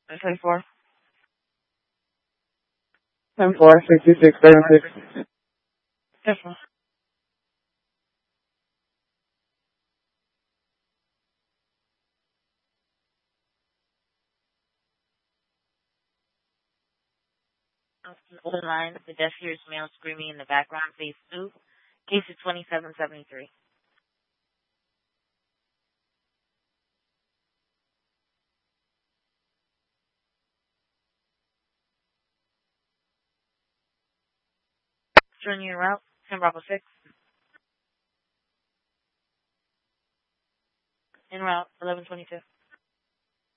10-4. 10-4, 66-36. Yes, ma'am. Open line, the deaf hears male screaming in the background, phase 2. Case is 2773. Turn your route, 10 Bravo 6. En route, 1122.